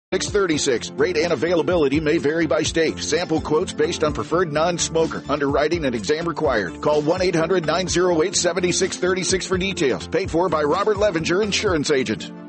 636. Rate and availability may vary by state. Sample quotes based on preferred non-smoker. Underwriting and exam required. Call 1-800-908-7636 for details. Paid for by Robert Levinger, Insurance Agent.